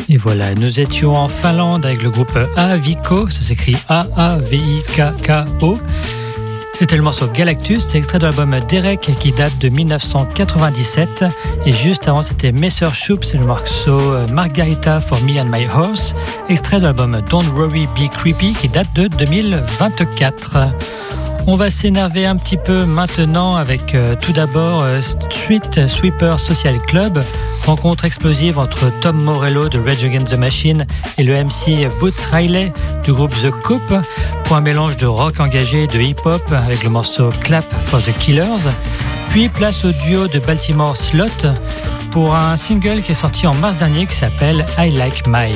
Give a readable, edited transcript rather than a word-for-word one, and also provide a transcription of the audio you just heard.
Et voilà, nous étions en Finlande avec le groupe Aavikko, ça s'écrit A-A-V-I-K-K-O. C'était le morceau Galactus, c'est extrait de l'album Derek qui date de 1997. Et juste avant, c'était Messerschmitt, c'est le morceau Margarita for Me and My Horse, extrait de l'album Don't Worry Be Creepy qui date de 2024. On va s'énerver un petit peu maintenant avec tout d'abord Street Sweeper Social Club, rencontre explosive entre Tom Morello de Rage Against the Machine et le MC Boots Riley du groupe The Coup, pour un mélange de rock engagé et de hip-hop avec le morceau Clap for the Killers. Puis place au duo de Baltimore Slot pour un single qui est sorti en mars dernier qui s'appelle I Like Mine.